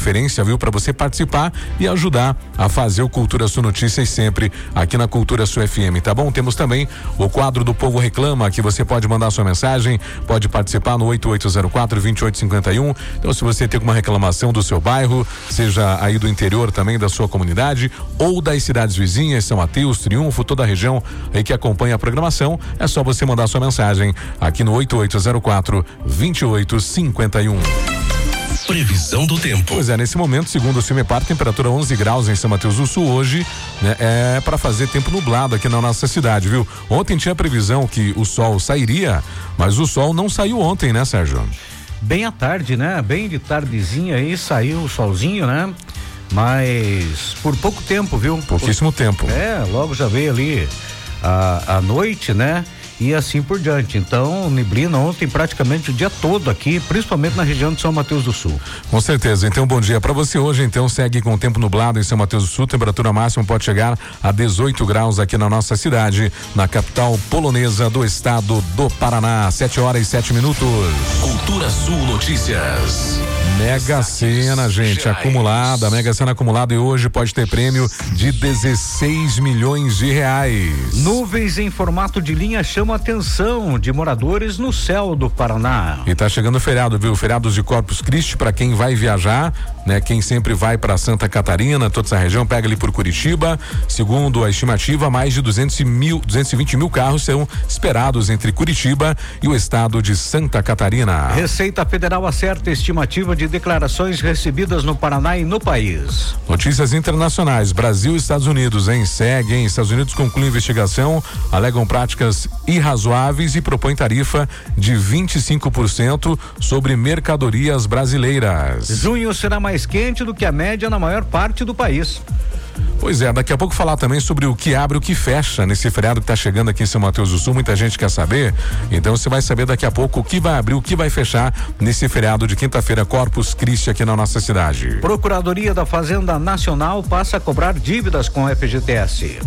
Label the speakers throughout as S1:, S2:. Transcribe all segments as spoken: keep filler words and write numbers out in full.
S1: referência, viu, para você participar e ajudar a fazer o Cultura Sul Notícias sempre aqui na Cultura Sul F M, tá bom? Temos também o quadro do Povo Reclama, que você pode mandar sua mensagem, pode participar no oito oito zero quatro, dois oito cinco um. Então, se você tem alguma reclamação do seu bairro, seja aí do interior também da sua comunidade ou das cidades vizinhas, São Mateus, Triunfo, toda a região aí que acompanha a programação, é só você mandar sua mensagem aqui no oito oito zero quatro, dois oito cinco um.
S2: Previsão do tempo.
S1: Pois é, nesse momento, segundo o CIMEPAR, temperatura onze graus em São Mateus do Sul hoje, né, é para fazer tempo nublado aqui na nossa cidade, viu? Ontem tinha previsão que o sol sairia, mas o sol não saiu ontem, né, Sérgio?
S3: Bem à tarde, né? Bem de tardezinha aí, saiu o solzinho, né? Mas por pouco tempo, viu?
S1: Pouquíssimo
S3: por...
S1: tempo.
S3: É, logo já veio ali a, a noite, né? E assim por diante. Então, neblina ontem praticamente o dia todo aqui, principalmente na região de São Mateus do Sul.
S1: Com certeza. Então, bom dia para você hoje. Então, segue com o tempo nublado em São Mateus do Sul. Temperatura máxima pode chegar a dezoito graus aqui na nossa cidade, na capital polonesa do estado do Paraná. Sete horas e sete minutos.
S2: Cultura Sul Notícias.
S1: Mega Sena, gente,
S2: Gerais.
S1: acumulada, Mega Sena acumulada, e hoje pode ter prêmio de dezesseis milhões de reais.
S3: Nuvens em formato de linha chamam a atenção de moradores no céu do Paraná.
S1: E tá chegando o feriado, viu? Feriados de Corpus Christi para quem vai viajar, né? Quem sempre vai para Santa Catarina, toda essa região, pega ali por Curitiba. Segundo a estimativa, mais de duzentos mil, duzentos e vinte mil carros serão esperados entre Curitiba e o estado de Santa Catarina.
S3: Receita Federal acerta a estimativa de declarações recebidas no Paraná e no país.
S1: Notícias internacionais. Brasil e Estados Unidos, hein? Segue, hein? Estados Unidos conclui investigação, alegam práticas irrazoáveis e propõe tarifa de vinte e cinco por cento sobre mercadorias brasileiras.
S3: Junho será mais quente do que a média na maior parte do país.
S1: Pois é, daqui a pouco falar também sobre o que abre e o que fecha nesse feriado que está chegando aqui em São Mateus do Sul. Muita gente quer saber, então você vai saber daqui a pouco o que vai abrir, o que vai fechar nesse feriado de quinta-feira, Corpus Christi, aqui na nossa cidade.
S3: Procuradoria da Fazenda Nacional passa a cobrar dívidas com o F G T S.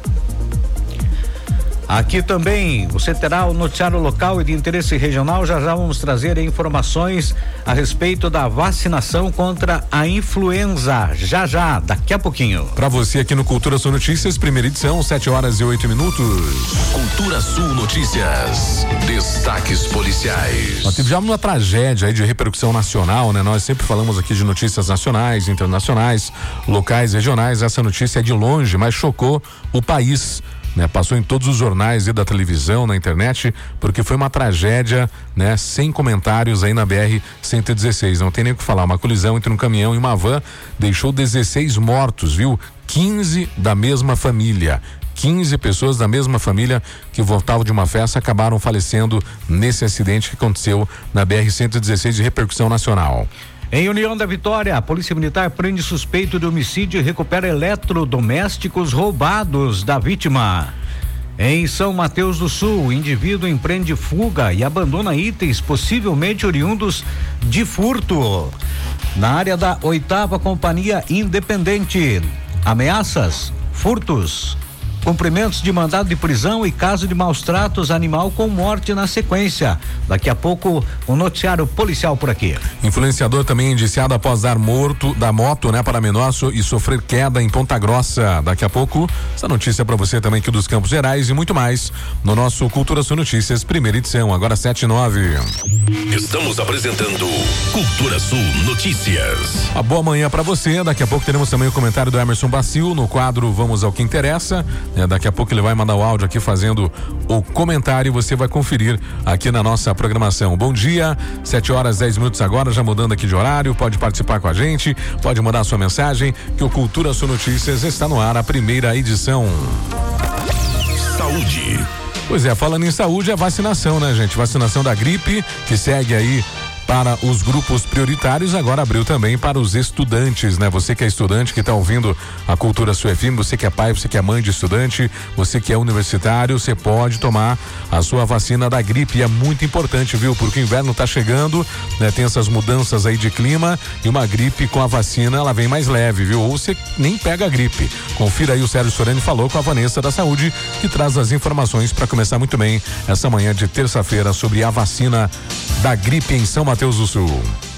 S3: Aqui também você terá o noticiário local e de interesse regional. Já já vamos trazer informações a respeito da vacinação contra a influenza. Já já, daqui a pouquinho.
S1: Para você aqui no Cultura Sul Notícias, primeira edição, sete horas e oito minutos.
S2: Cultura Sul Notícias. Destaques policiais.
S1: Nós tivemos uma tragédia aí de repercussão nacional, né? Nós sempre falamos aqui de notícias nacionais, internacionais, locais, regionais. Essa notícia é de longe, mas chocou o país. Né, passou em todos os jornais e da televisão, na internet, porque foi uma tragédia, né, sem comentários aí na B R cento e dezesseis. Não tem nem o que falar. Uma colisão entre um caminhão e uma van deixou dezesseis mortos, viu? quinze da mesma família. quinze pessoas da mesma família que voltavam de uma festa acabaram falecendo nesse acidente que aconteceu na B R cento e dezesseis de repercussão nacional.
S3: Em União da Vitória, a Polícia Militar prende suspeito de homicídio e recupera eletrodomésticos roubados da vítima. Em São Mateus do Sul, o indivíduo empreende fuga e abandona itens possivelmente oriundos de furto. Na área da oitava Companhia Independente, ameaças, furtos, cumprimentos de mandado de prisão e caso de maus tratos animal com morte na sequência. Daqui a pouco, o noticiário policial por aqui.
S1: Influenciador também indiciado após dar morto da moto, né, para menor e sofrer queda em Ponta Grossa. Daqui a pouco, essa notícia para você também aqui dos Campos Gerais e muito mais no nosso Cultura Sul Notícias, primeira edição, agora sete e nove.
S2: Estamos apresentando Cultura Sul Notícias.
S1: A boa manhã para você. Daqui a pouco teremos também o comentário do Emerson Bacil no quadro Vamos ao que Interessa. É, daqui a pouco ele vai mandar o áudio aqui fazendo o comentário e você vai conferir aqui na nossa programação. Bom dia, sete horas dez minutos agora, já mudando aqui de horário. Pode participar com a gente, pode mandar sua mensagem, que o Cultura Sul Notícias está no ar, a primeira edição.
S2: Saúde.
S1: Pois é, falando em saúde, é vacinação, né, gente? Vacinação da gripe, que segue aí para os grupos prioritários, agora abriu também para os estudantes, né? Você que é estudante, que está ouvindo a Cultura Sul F M, você que é pai, você que é mãe de estudante, você que é universitário, você pode tomar a sua vacina da gripe. E é muito importante, viu? Porque o inverno está chegando, né? Tem essas mudanças aí de clima e uma gripe com a vacina, ela vem mais leve, viu? Ou você nem pega a gripe. Confira aí, o Sérgio Sorani falou com a Vanessa da Saúde, que traz as informações para começar muito bem essa manhã de terça-feira sobre a vacina da gripe em São Mateus do Sul.